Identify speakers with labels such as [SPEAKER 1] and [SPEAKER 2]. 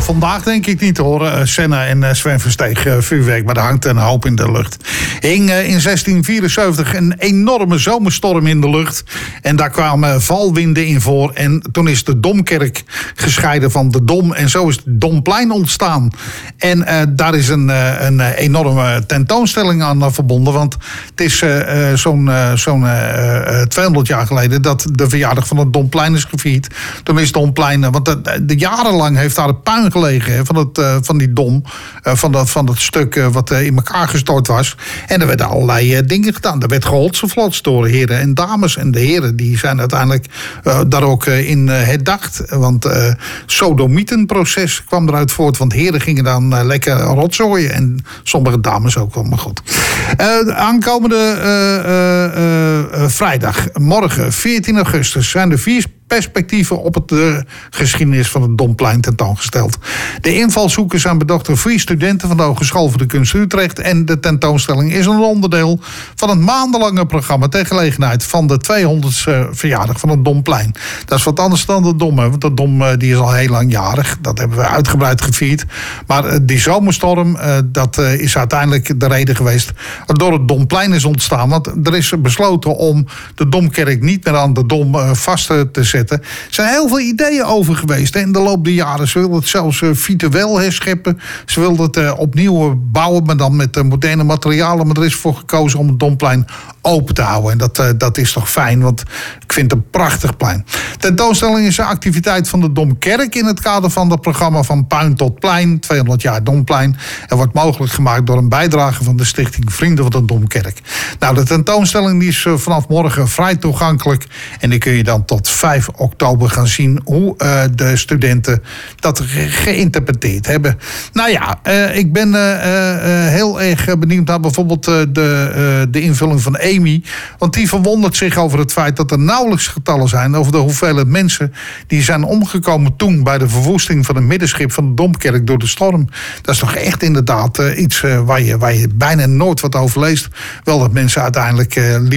[SPEAKER 1] vandaag denk ik niet hoor. Senna en Sven Versteeg vuurwerk, maar er hangt een hoop in de lucht. Hing in 1674 een enorme zomerstorm in de lucht. En daar kwamen valwinden in voor. En toen is de Domkerk gescheiden van de Dom. En zo is het Domplein ontstaan. En daar is een enorme tentoonstelling aan verbonden. Want het is zo'n 200 jaar geleden dat de verjaardag van het Domplein is gevierd. Toen is Domplein, want de jarenlang heeft daar het puin gelegen van die Dom. Van het stuk wat in elkaar gestort was. En er werden allerlei dingen gedaan. Er werd geholtsenflotst door heren en dames. En de heren die zijn uiteindelijk daar ook in herdacht. Want sodomietenproces kwam eruit voort. Want heren gingen dan lekker rotzooien. En sommige dames ook wel, maar goed. Aankomende vrijdag, morgen 14 augustus, zijn er 4 perspectieven op de geschiedenis van het Domplein tentoongesteld. De invalshoeken zijn bedacht door 4 studenten van de Hogeschool voor de Kunst Utrecht. En de tentoonstelling is een onderdeel van het maandenlange programma ter gelegenheid van de 200ste verjaardag van het Domplein. Dat is wat anders dan de Dom, want de Dom die is al heel lang jarig. Dat hebben we uitgebreid gevierd. Maar die zomerstorm, dat is uiteindelijk de reden geweest waardoor het Domplein is ontstaan. Want er is besloten om de Domkerk niet meer aan de Dom vast te zetten. Er zijn heel veel ideeën over geweest in de loop der jaren. Ze wilden het zelfs virtueel herscheppen. Ze wilden het opnieuw bouwen, maar dan met moderne materialen. Maar er is voor gekozen om het Domplein open te houden. En dat is toch fijn, want ik vind het een prachtig plein. Tentoonstelling is een activiteit van de Domkerk in het kader van het programma Van Puin tot Plein, 200 jaar Domplein. En wordt mogelijk gemaakt door een bijdrage van de stichting Vrienden van de Domkerk. Nou, de tentoonstelling die is vanaf morgen vrij toegankelijk. En die kun je dan tot 5 oktober gaan zien hoe de studenten dat geïnterpreteerd hebben. Nou ja, ik ben heel erg benieuwd naar bijvoorbeeld de invulling van Amy. Want die verwondert zich over het feit dat er nauwelijks getallen zijn over de hoeveelheid mensen die zijn omgekomen toen bij de verwoesting van het middenschip van de Domkerk door de storm. Dat is toch echt inderdaad iets waar je bijna nooit wat over leest. Wel dat mensen uiteindelijk